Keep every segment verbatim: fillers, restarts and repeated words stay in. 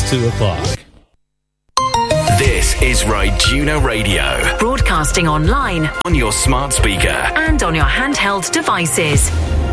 two o'clock. This is Ryduna Radio. Broadcasting online, on your smart speaker, and on your handheld devices.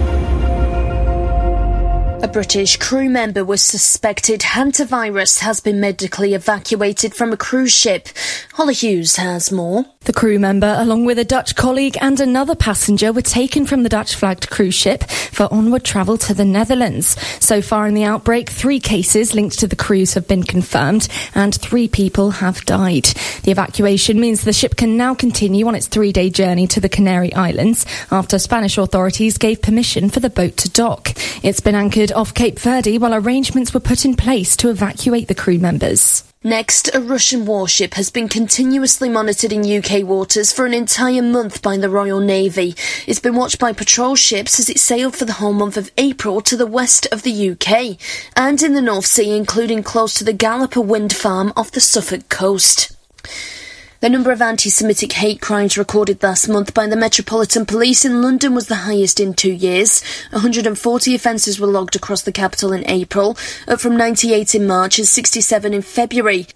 A British crew member with suspected hantavirus has been medically evacuated from a cruise ship. Holly Hughes has more. The crew member, along with a Dutch colleague and another passenger, were taken from the Dutch-flagged cruise ship for onward travel to the Netherlands. So far in the outbreak, three cases linked to the cruise have been confirmed and three people have died. The evacuation means the ship can now continue on its three-day journey to the Canary Islands after Spanish authorities gave permission for the boat to dock. It's been anchored off Cape Verde while arrangements were put in place to evacuate the crew members. Next, a Russian warship has been continuously monitored in U K waters for an entire month by the Royal Navy. It's been watched by patrol ships as it sailed for the whole month of April to the west of the U K and in the North Sea, including close to the Galloper wind farm off the Suffolk coast. The number of anti-Semitic hate crimes recorded last month by the Metropolitan Police in London was the highest in two years. one hundred forty offences were logged across the capital in April, up from ninety-eight in March and sixty-seven in February.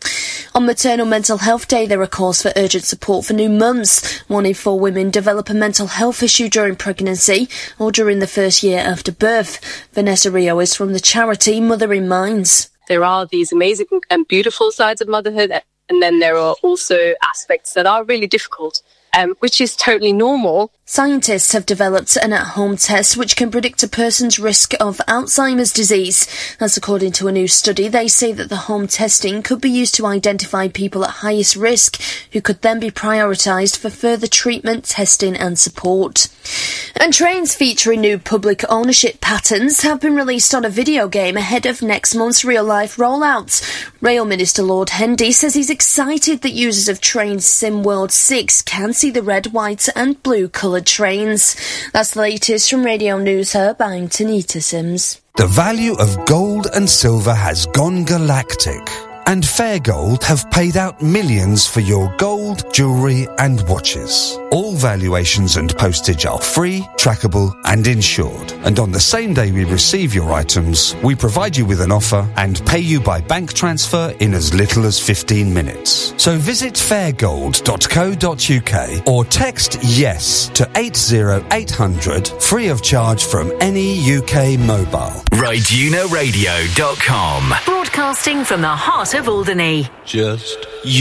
On Maternal Mental Health Day, there are calls for urgent support for new mums. One in four women develop a mental health issue during pregnancy or during the first year after birth. Vanessa Rio is from the charity Mother in Minds. There are these amazing and beautiful sides of motherhood, and then there are also aspects that are really difficult, um, which is totally normal. Scientists have developed an at-home test which can predict a person's risk of Alzheimer's disease. That's according to a new study. They say that the home testing could be used to identify people at highest risk, who could then be prioritised for further treatment, testing and support. And trains featuring new public ownership patterns have been released on a video game ahead of next month's real-life rollout. Rail Minister Lord Hendy says he's excited that users of Train Sim World six can see the red, white and blue colour trains. That's the latest from Radio News Hub. I'm Tanita Sims. The value of gold and silver has gone galactic, and Fair Gold have paid out millions for your gold, jewellery and watches. All valuations and postage are free, trackable and insured. And on the same day we receive your items, we provide you with an offer and pay you by bank transfer in as little as fifteen minutes. So visit fair gold dot co dot uk or text YES to eight zero eight hundred, free of charge from any U K mobile. Ryduna Radio dot com. Broadcasting from the heart of Alderney. Just